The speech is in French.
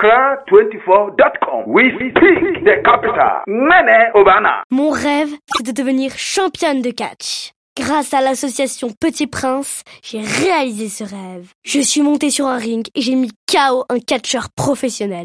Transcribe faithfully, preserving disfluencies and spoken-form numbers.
accra vingt-quatre point com. We speak the capital. Nene Obana. Mon rêve, c'est de devenir championne de catch. Grâce à l'association Petit Prince, j'ai réalisé ce rêve. Je suis montée sur un ring et j'ai mis K O un catcheur professionnel.